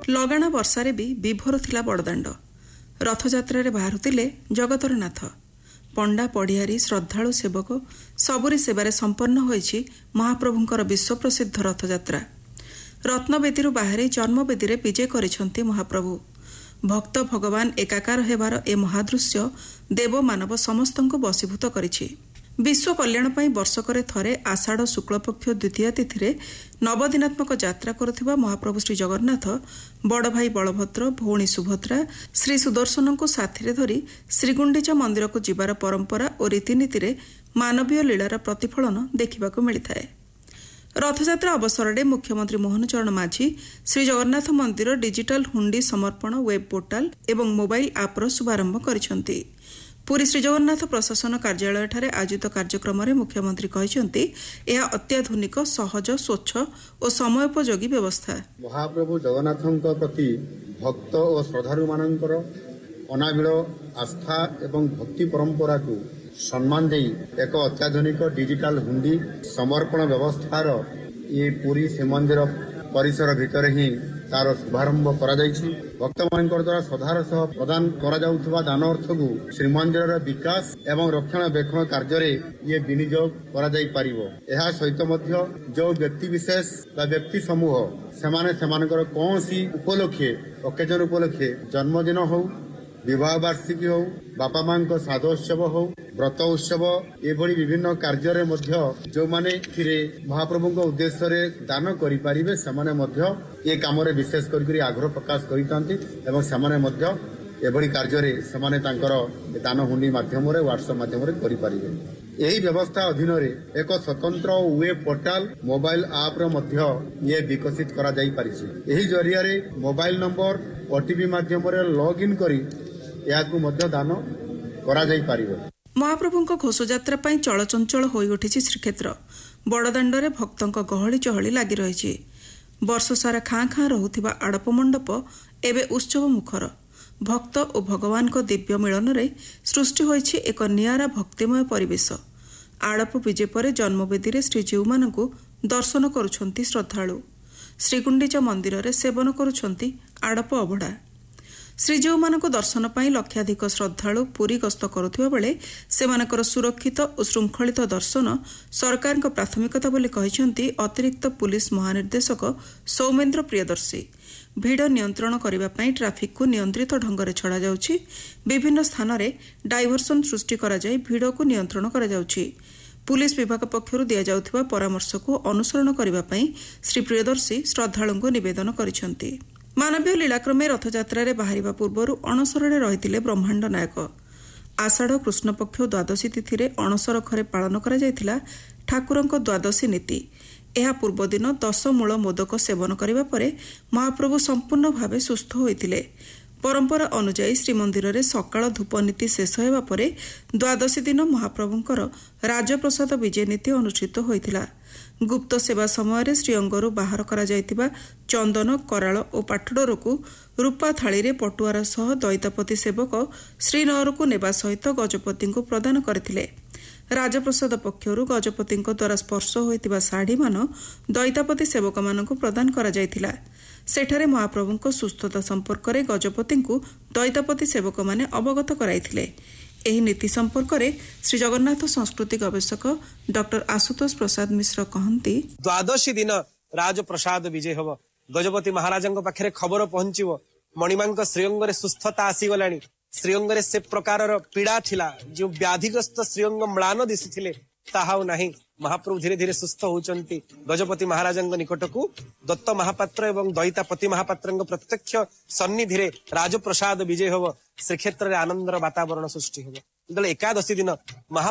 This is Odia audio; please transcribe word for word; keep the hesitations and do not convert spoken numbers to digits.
लगाण वर्षारे भी विभोर थिला बड़दाण्ड। रथयात्रा बाहरुतिले जगतर नाथ। पंडा पढ़ियारी श्रद्धालु सेवक सबुरी सेवारे संपन्न होईछि महाप्रभुंकर विश्वप्रसिद्ध रथयात्रा। रत्नवेदी बाहरी जन्मवेदी विजय करिसेंति महाप्रभु। भक्त भगवान एकाकार हेबार ए महादृश्य देव मानव समस्तंको वशीभूत करिछि। विश्व कल्याण पाई वर्षकरे थरे आषाढ़ शुक्लपक्ष द्वितीय तिथि नवदिनात्मक यात्रा करुथिबा महाप्रभु श्री जगन्नाथ बड़ भाई बलभद्र भौणी सुभद्रा श्री सुदर्शन को साथी धरी श्रीगुंडीचा मंदिर को जीवार परंपरा और रीतिनीति मानवीय लीलार प्रतिफलन देखा मिलता है। रथयात्रा अवसर में मुख्यमंत्री मोहन चरण माझी श्री जगन्नाथ मंदिर डिजिटल हुंडी समर्पण वेब पोर्टाल एवं मोबाइल आप्र शुभारंभ करिसेंति। पुरी श्री जगन्नाथ प्रशासन कार्यालय ठारे आयोजित कार्यक्रम में मुख्यमंत्री कहते यह अत्याधुनिक सहज स्वच्छ और समयोपयोगी व्यवस्था। महाप्रभु जगन्नाथ प्रति भक्त और श्रद्धालु मानकर अनाबिल आस्था एवं भक्ति परंपरा को सम्मान दे एक अत्याधुनिक डिजिटल हुंडी समर्पण व्यवस्थार ये पूरी श्रीमंदिर परिसर भितर ही तार शुभारंभ करा जायछि। भक्त मानकर द्वारा श्रद्धार सह प्रदान करा जाउथबा दान अर्थ को श्रीमंदिर विकास एवं रक्षणाबेक्षण कार्य रे ये विनियोग करा जाई परिबो। एहा सहित मध्य जो व्यक्ति विशेष बा व्यक्ति समूह सेमाने सेमानकर कोनसी उपलक्षे ओकेजन उपलक्षे जन्मदिन हो विवाह वार्षिकी हो बापा मां को साधोत्सव हो व्रत उत्सव एभली विभिन्न कार्य मध्य जो माने महाप्रभु को उद्देश्य रे दान करि परिबे सेमाने मध्य ये काम रे विशेष करी आग्रह प्रकाश करितांती एवं सेमाने मध्य एभली कार्य रे सेमाने तांकर दान हुंडी माध्यम रे व्हाट्सएप माध्यम रे करि परिबे। यही व्यवस्था अधीन रे एक स्वतंत्र वेब पोर्टाल मोबाइल आप रे मध्य ये विकसित करा जाई परिछि। एही जरिया रे मोबाइल नंबर ओटीपी माध्यम रे लॉग इन करी याकु मध्य दान करा जाई परिबो। महाप्रभुଙ୍କ घोषयात्रा ପାଇଁ ଚଳଚଞ୍ଚଳ ହୋଇ ଉଠିଛି ଶ୍ରୀକ୍ଷେତ୍ର। ବଡ଼ଦାଣ୍ଡରେ ଭକ୍ତଙ୍କ ଗହଳି ଚହଳି ଲାଗି ରହିଛି। ବର୍ଷ ସାରା ଖାଁ ଖାଁ ରହୁଥିବା ଆଡ଼ପ ମଣ୍ଡପ ଏବେ ଉତ୍ସବ ମୁଖର। ଭକ୍ତ ଓ ଭଗବାନଙ୍କ ଦିବ୍ୟ ମିଳନରେ ସୃଷ୍ଟି ହୋଇଛି ଏକ ନିଆରା ଭକ୍ତିମୟ ପରିବେଶ। ଆଡ଼ପ ବିଜେ ପରେ ଜନ୍ମବେଦୀରେ ଶ୍ରୀଜୀଉମାନଙ୍କୁ ଦର୍ଶନ କରୁଛନ୍ତି ଶ୍ରଦ୍ଧାଳୁ। ଶ୍ରୀଗୁଣ୍ଡିଚା ମନ୍ଦିରରେ ସେବନ କରୁଛନ୍ତି ଆଡ଼ପ ଅବଢ଼ା। ଶ୍ରୀଜୀଉମାନଙ୍କ ଦର୍ଶନ ପାଇଁ ଲକ୍ଷାଧିକ ଶ୍ରଦ୍ଧାଳୁ ପୁରୀ ଗସ୍ତ କରୁଥିବା ବେଳେ ସେମାନଙ୍କର ସୁରକ୍ଷିତ ଓ ଶୃଙ୍ଖଳିତ ଦର୍ଶନ ସରକାରଙ୍କ ପ୍ରାଥମିକତା ବୋଲି କହିଛନ୍ତି ଅତିରିକ୍ତ ପୁଲିସ ମହାନିର୍ଦ୍ଦେଶକ ସୌମେନ୍ଦ୍ର ପ୍ରିୟଦର୍ଶୀ। ଭିଡ଼ ନିୟନ୍ତ୍ରଣ କରିବା ପାଇଁ ଟ୍ରାଫିକ୍କୁ ନିୟନ୍ତ୍ରିତ ଢଙ୍ଗରେ ଛଡ଼ାଯାଉଛି। ବିଭିନ୍ନ ସ୍ଥାନରେ ଡାଇଭର୍ସନ ସୃଷ୍ଟି କରାଯାଇ ଭିଡ଼କୁ ନିୟନ୍ତ୍ରଣ କରାଯାଉଛି। ପୁଲିସ ବିଭାଗ ପକ୍ଷରୁ ଦିଆଯାଉଥିବା ପରାମର୍ଶକୁ ଅନୁସରଣ କରିବା ପାଇଁ ଶ୍ରୀ ପ୍ରିୟଦର୍ଶୀ ଶ୍ରଦ୍ଧାଳୁଙ୍କୁ ନିବେଦନ କରିଛନ୍ତି। ମାନବୀୟ ଲୀଳାକ୍ରମେ ରଥଯାତ୍ରାରେ ବାହାରିବା ପୂର୍ବରୁ ଅଣସରରେ ରହିଥିଲେ ବ୍ରହ୍ମାଣ୍ଡ ନାୟକ। ଆଷାଢ଼ କୃଷ୍ଣପକ୍ଷ ଦ୍ୱାଦଶୀ ତିଥିରେ ଅଣସର ଘରେ ପାଳନ କରାଯାଇଥିଲା ଠାକୁରଙ୍କ ଦ୍ୱାଦଶୀ ନୀତି। ଏହା ପୂର୍ବଦିନ ଦଶମୂଳ ମୋଦକ ସେବନ କରିବା ପରେ ମହାପ୍ରଭୁ ସମ୍ପୂର୍ଣ୍ଣ ଭାବେ ସୁସ୍ଥ ହୋଇଥିଲେ। ପରମ୍ପରା ଅନୁଯାୟୀ ଶ୍ରୀମନ୍ଦିରରେ ସକାଳ ଧୂପ ନୀତି ଶେଷ ହେବା ପରେ ଦ୍ୱାଦଶୀ ଦିନ ମହାପ୍ରଭୁଙ୍କର ରାଜପ୍ରସାଦ ବିଜେ ନୀତି ଅନୁଷ୍ଠିତ ହୋଇଥିଲା। ଗୁପ୍ତ ସେବା ସମୟରେ ଶ୍ରୀଅଙ୍ଗରୁ ବାହାର କରାଯାଇଥିବା ଚନ୍ଦନ କରାଳ ଓ ପାଟଡୋରକୁ ରୂପା ଥାଳିରେ ପଟୁଆର ସହ ଦଇତାପତି ସେବକ ଶ୍ରୀନଅରକୁ ନେବା ସହିତ ଗଜପତିଙ୍କୁ ପ୍ରଦାନ କରିଥିଲେ। ରାଜପ୍ରସାଦ ପକ୍ଷରୁ ଗଜପତିଙ୍କ ଦ୍ୱାରା ସ୍ପର୍ଶ ହୋଇଥିବା ଶାଢ଼ୀମାନ ଦଇତାପତି ସେବକମାନଙ୍କୁ ପ୍ରଦାନ କରାଯାଇଥିଲା। ସେଠାରେ ମହାପ୍ରଭୁଙ୍କ ସୁସ୍ଥତା ସମ୍ପର୍କରେ ଗଜପତିଙ୍କୁ ଦଇତାପତି ସେବକମାନେ ଅବଗତ କରାଇଥିଲେ। ଏହି ନୀତି ସମ୍ପର୍କରେ ଶ୍ରୀ ଜଗନ୍ନାଥ ସଂସ୍କୃତି ଗବେଷକ ଡକ୍ଟର ଆଶୁତୋଷ ପ୍ରସାଦ ମିଶ୍ର କହନ୍ତି, ଦ୍ୱାଦଶୀ ଦିନ ରାଜପ୍ରସାଦ ବିଜେ ହେବ। ଗଜପତି ମହାରାଜଙ୍କ ପାଖରେ ଖବର ପହଞ୍ଚିବ ମଣିମାଙ୍କ ଶ୍ରୀଅଙ୍ଗରେ ସୁସ୍ଥତା ଆସିଗଲାଣି। ଶ୍ରୀଅଙ୍ଗରେ ସେ ପ୍ରକାରର ପୀଡ଼ା ଥିଲା, ଯେଉଁ ବ୍ୟାଧିଗ୍ରସ୍ତ ଶ୍ରୀଅଙ୍ଗ ମ୍ଳାନ ଦିଶୁଥିଲେ ତାହା ଆଉ ନାହିଁ। ମହାପ୍ରଭୁ ଧୀରେ ଧୀରେ ସୁସ୍ଥ ହେଉଛନ୍ତି। ଗଜପତି ମହାରାଜଙ୍କ ନିକଟକୁ ଦତ୍ତ ମହାପାତ୍ର ଏବଂ ଦଇତାପତି ମହାପାତ୍ରଙ୍କ ପ୍ରତ୍ୟକ୍ଷ ସନ୍ନିଧିରେ ରାଜପ୍ରସାଦ ବିଜେ ହେବ। ଶ୍ରୀକ୍ଷେତ୍ରରେ ଆନନ୍ଦର ବାତାବରଣ ସୃଷ୍ଟି ହେବ। ଯେତେବେଳେ ଏକାଦଶୀ ଦିନ ମହା